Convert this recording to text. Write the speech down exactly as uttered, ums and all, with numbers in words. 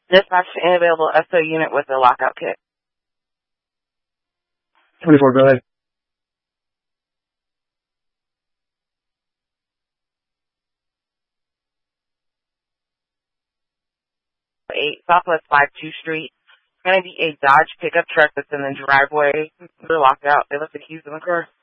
Dispatch to unavailable S O unit with a lockout kit. twenty-four, go ahead. eight Southwest fifty-second Street. It's going to be a Dodge pickup truck that's in the driveway. They're locked out. They left the keys in the car.